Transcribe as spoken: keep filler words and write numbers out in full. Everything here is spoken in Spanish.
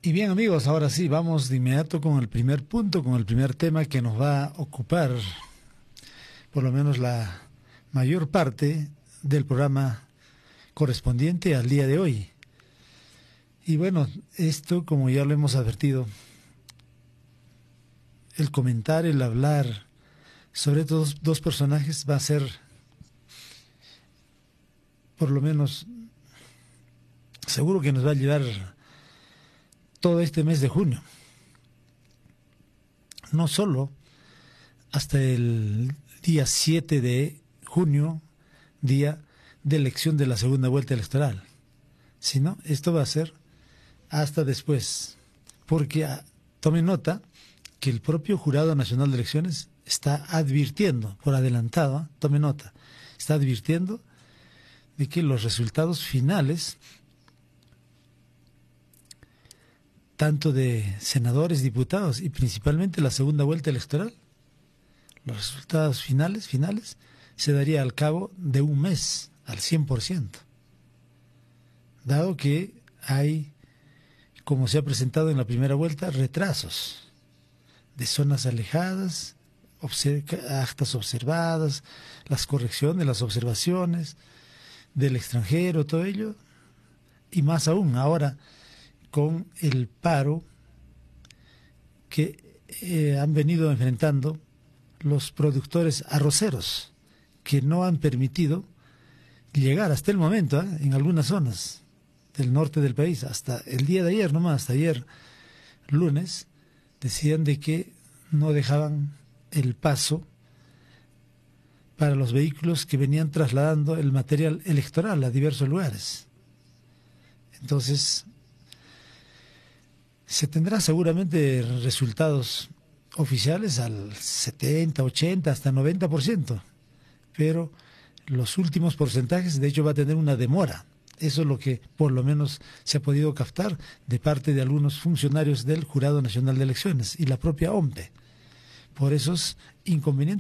Y bien amigos, ahora sí, vamos de inmediato con el primer punto, con el primer tema que nos va a ocupar por lo menos la mayor parte del programa correspondiente al día de hoy. Y bueno, esto, como ya lo hemos advertido, el comentar, el hablar sobre estos dos personajes va a ser por lo menos seguro que nos va a llevar todo este mes de junio. No solo hasta el día siete de junio, día de elección de la segunda vuelta electoral, sino esto va a ser hasta después, porque ah, tome nota que el propio Jurado Nacional de Elecciones está advirtiendo, por adelantado, ¿eh? tome nota, está advirtiendo de que los resultados finales, tanto de senadores, diputados y principalmente la segunda vuelta electoral, los resultados finales, finales, se daría al cabo de un mes, al cien por ciento. Dado que hay, como se ha presentado en la primera vuelta, retrasos de zonas alejadas, actas observadas, las correcciones, las observaciones del extranjero, todo ello, y más aún ahora con el paro que eh, han venido enfrentando los productores arroceros, que no han permitido llegar hasta el momento, ¿eh? en algunas zonas del norte del país, hasta el día de ayer nomás, hasta ayer lunes, decían de que no dejaban el paso para los vehículos que venían trasladando el material electoral a diversos lugares. Entonces, se tendrá seguramente resultados oficiales al setenta, ochenta, hasta noventa por ciento, pero los últimos porcentajes, de hecho, va a tener una demora. Eso es lo que por lo menos se ha podido captar de parte de algunos funcionarios del Jurado Nacional de Elecciones y la propia O M P E, por esos inconvenientes